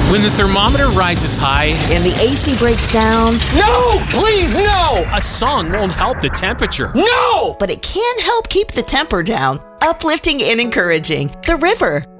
When the thermometer rises high and the AC breaks down. No! Please, no! a song won't help the temperature. No! But it can help keep the temper down. Uplifting and encouraging. The River.